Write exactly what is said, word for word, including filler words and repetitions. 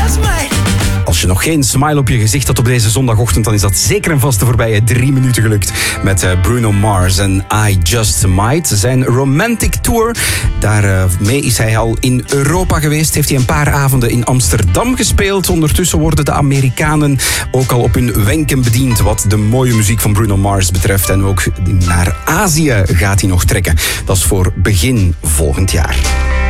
Als je nog geen smile op je gezicht had op deze zondagochtend, dan is dat zeker en vast de voorbije drie minuten gelukt met Bruno Mars en I Just Might. Zijn Romantic Tour, daarmee is hij al in Europa geweest. Heeft hij een paar avonden in Amsterdam gespeeld. Ondertussen worden de Amerikanen ook al op hun wenken bediend wat de mooie muziek van Bruno Mars betreft. En ook naar Azië gaat hij nog trekken. Dat is voor begin volgend jaar.